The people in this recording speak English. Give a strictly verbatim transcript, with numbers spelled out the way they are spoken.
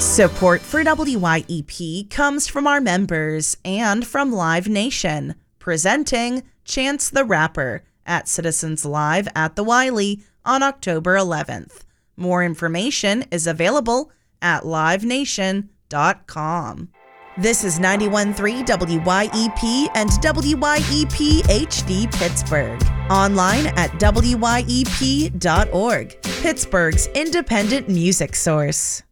Support for W Y E P comes from our members and from Live Nation, presenting Chance the Rapper at Citizens Live at the Wiley on October eleventh. More information is available at live nation dot com. This is ninety-one point three W Y E P and W Y E P H D Pittsburgh. Online at W Y E P dot org, Pittsburgh's independent music source.